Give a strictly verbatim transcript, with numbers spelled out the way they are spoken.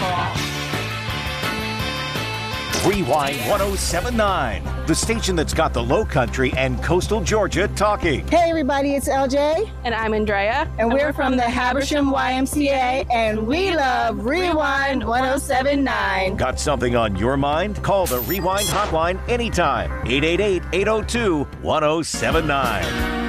fall. Rewind one oh seven point nine, the station that's got the Low Country and coastal Georgia talking. Hey everybody, it's L J. And I'm Andrea. And, and we're, we're from the Habersham Y M C A, and we love Rewind one oh seven point nine. Got something on your mind? Call the Rewind hotline anytime. eight eight eight, eight oh two, one oh seven nine.